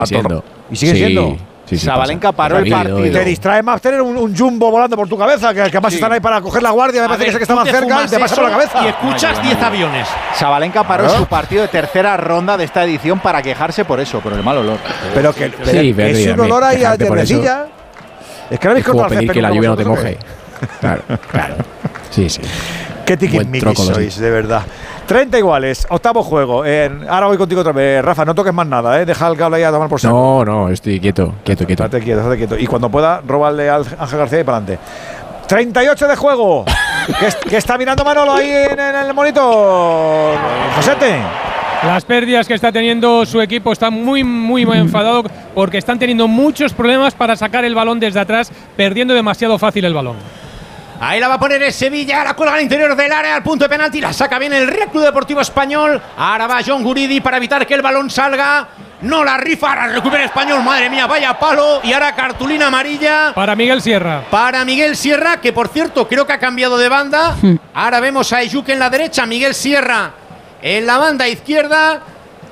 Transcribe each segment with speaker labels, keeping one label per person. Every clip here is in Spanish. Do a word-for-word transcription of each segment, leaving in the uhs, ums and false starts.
Speaker 1: siendo.
Speaker 2: ¿Y sigue
Speaker 1: sí,
Speaker 2: siendo?
Speaker 1: Sí, sí,
Speaker 3: Sabalenka paró el partido.
Speaker 2: Te distrae más tener un, un jumbo volando por tu cabeza, que, que además sí. están ahí para coger la guardia, me parece que, sé que estaban cerca y te pasa por la cabeza.
Speaker 4: Y escuchas diez aviones.
Speaker 3: Sabalenka paró ¿no? su partido de tercera ronda de esta edición para quejarse por eso, por el mal olor.
Speaker 2: Pero que pero
Speaker 1: sí,
Speaker 2: es un olor ahí a tierrecilla. Es que no habéis cortado el césped.
Speaker 1: Que la lluvia no te moje. Claro, claro. Sí, sí.
Speaker 2: Qué tiquismiquis sois, de verdad. treinta iguales, octavo juego. Eh, ahora voy contigo otra vez. Rafa, no toques más nada, ¿eh? Deja el cable ahí a tomar por saco.
Speaker 1: No, no, estoy quieto, quieto, quieto.
Speaker 2: Estate quieto, estate quieto. Y cuando pueda, róbale al Ángel García y para adelante. treinta y ocho de juego. ¿Qué, es, ¿Qué está mirando Manolo ahí en, en el monitor? Josete.
Speaker 5: Las pérdidas que está teniendo su equipo, está muy, muy, muy enfadado porque están teniendo muchos problemas para sacar el balón desde atrás, perdiendo demasiado fácil el balón.
Speaker 4: Ahí la va a poner el Sevilla, la cuelga al interior del área, al punto de penalti, la saca bien el Real Club Deportivo Español. Ahora va John Guridi para evitar que el balón salga. No la rifa, ahora recupera Español, madre mía, vaya palo. Y ahora cartulina amarilla.
Speaker 5: Para Miguel Sierra.
Speaker 4: Para Miguel Sierra, que por cierto creo que ha cambiado de banda. Hmm. Ahora vemos a Eyuk en la derecha, Miguel Sierra en la banda izquierda.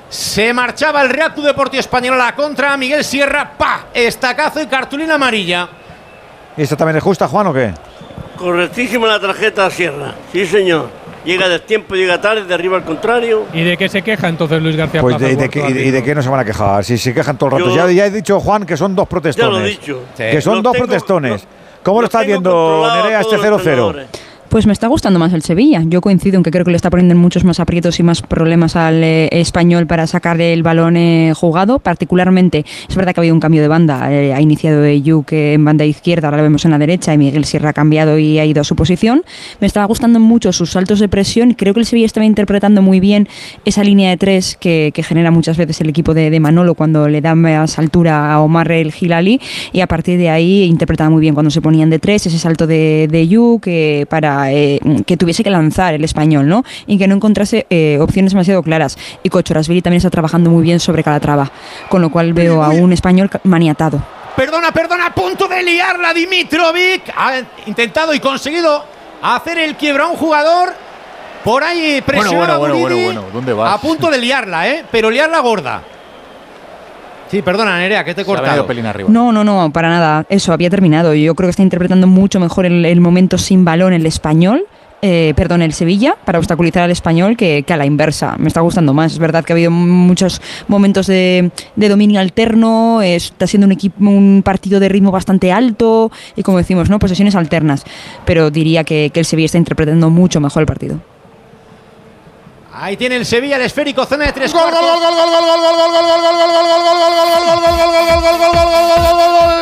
Speaker 4: Se marchaba el Real Club Deportivo Español a la contra. Miguel Sierra, pa, estacazo y cartulina amarilla.
Speaker 2: ¿Y esto también es justa, Juan, o qué?
Speaker 6: Correctísima la tarjeta a Sierra, sí señor. Llega de tiempo, llega tarde, derriba al contrario.
Speaker 5: ¿Y de qué se queja entonces Luis García
Speaker 2: Pues
Speaker 5: Plaza?
Speaker 2: De, de, que, y, de, ¿Y de qué no se van a quejar? Si se quejan todo el rato. Ya, ya he dicho, Juan, que son dos protestones.
Speaker 6: Ya lo he dicho.
Speaker 2: Que son
Speaker 6: los
Speaker 2: dos
Speaker 6: tengo,
Speaker 2: protestones.
Speaker 6: Los,
Speaker 2: ¿Cómo lo estás viendo, Nerea, este cero cero?
Speaker 7: Pues me está gustando más el Sevilla. Yo coincido en que creo que le está poniendo muchos más aprietos y más problemas al eh, Español para sacar el balón eh, jugado. Particularmente, es verdad que ha habido un cambio de banda. Eh, ha iniciado Eyuk en banda izquierda, ahora lo vemos en la derecha, y Miguel Sierra ha cambiado y ha ido a su posición. Me estaba gustando mucho sus saltos de presión. Creo que el Sevilla estaba interpretando muy bien esa línea de tres que, que genera muchas veces el equipo de, de Manolo cuando le da más altura a Omar el Hilali, y a partir de ahí interpretaba muy bien cuando se ponían de tres, ese salto de, de Eyuk eh, para Eh, que tuviese que lanzar el Español, ¿no? Y que no encontrase eh, opciones demasiado claras. Y Kochorashvili también está trabajando muy bien sobre Calatrava, con lo cual veo a un Español maniatado.
Speaker 4: Perdona, perdona, a punto de liarla Dimitrovic. Ha intentado y conseguido hacer el quiebro a un jugador. Por ahí presionado.
Speaker 3: Bueno, bueno, bueno, bueno, bueno. ¿Dónde vas?
Speaker 4: A punto de liarla, ¿eh? Pero liarla gorda. Sí, perdona, Nerea, que te he cortado.
Speaker 7: No, no, no, para nada. Eso, había terminado. Yo creo que está interpretando mucho mejor el, el momento sin balón el Español, eh, perdón, el Sevilla, para obstaculizar al Español que, que a la inversa. Me está gustando más. Es verdad que ha habido muchos momentos de, de dominio alterno, eh, está siendo un, equipo, un partido de ritmo bastante alto y, como decimos, ¿no? Posesiones alternas. Pero diría que, que el Sevilla está interpretando mucho mejor el partido.
Speaker 4: Ahí tiene el Sevilla el esférico, zona de tres
Speaker 2: gol,
Speaker 4: cuartos.
Speaker 2: Gol, gol, gol, gol, gol, gol, gol, gol, gol, gol, gol, gol, gol, gol, gol, gol, gol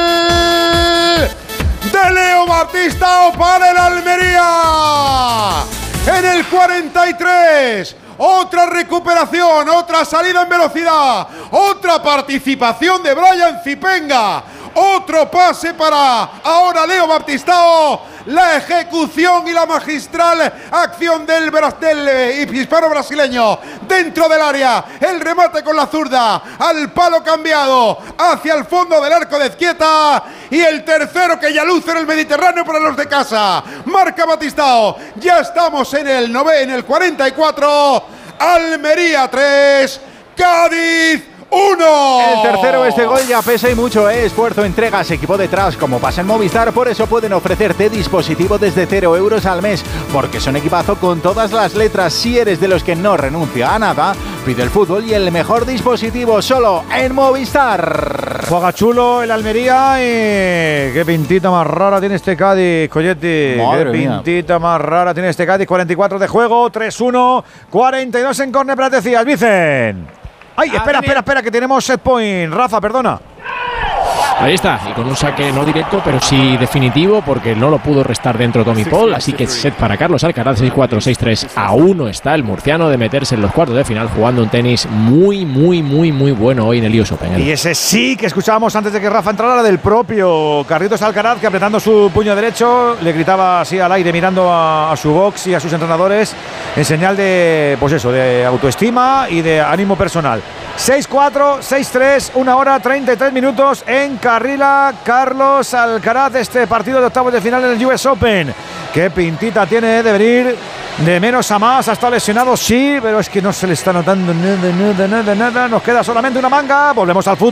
Speaker 2: de Leo Baptista para el Almería. En el cuarenta y tres. Otra recuperación, otra salida en velocidad, otra participación de Brian Zipenga, otro pase para ahora Leo Baptistao, la ejecución y la magistral acción del, del hispano brasileño dentro del área, el remate con la zurda al palo cambiado hacia el fondo del arco de Ezquieta y el tercero que ya luce en el Mediterráneo para los de casa, marca Baptistao. Ya estamos en el nove, en el cuarenta y cuatro. Almería tres, Cádiz uno.
Speaker 3: El tercero, este gol ya pesa y mucho, ¿eh? Esfuerzo, entregas, equipo detrás, como pasa en Movistar. Por eso pueden ofrecerte dispositivo desde cero euros al mes, porque son equipazo con todas las letras. Si eres de los que no renuncia a nada, pide el fútbol y el mejor dispositivo solo en Movistar.
Speaker 2: Juega chulo el Almería y qué pintita más rara tiene este Cádiz, Coyetti.
Speaker 3: Madre
Speaker 2: qué
Speaker 3: mía.
Speaker 2: pintita más rara tiene este Cádiz. cuarenta y cuatro de juego, tres uno, cuarenta y dos en córner, para decías, Vicen. Ay, espera, espera, espera, que tenemos set point. Rafa, perdona.
Speaker 1: Ahí está, y con un saque no directo, pero sí definitivo, porque no lo pudo restar dentro Tommy Paul, así que set para Carlos Alcaraz. Seis cuatro, seis tres. A uno está el murciano de meterse en los cuartos de final, jugando un tenis muy, muy, muy, muy bueno hoy en el U S Open.
Speaker 2: Y ese sí que escuchábamos antes de que Rafa entrara, del propio Carlitos Alcaraz, que apretando su puño derecho le gritaba así al aire, mirando a, a su box y a sus entrenadores, en señal de, pues eso, de autoestima y de ánimo personal. seis cuatro, seis tres, una hora treinta y tres minutos en Carrila. Carlos Alcaraz, este partido de octavos de final en el U S Open. Qué pintita tiene de venir
Speaker 8: De menos a más, ha estado lesionado, sí, pero es que no se le está notando nada, nada, nada, nada. Nos queda solamente una manga. Volvemos al fútbol.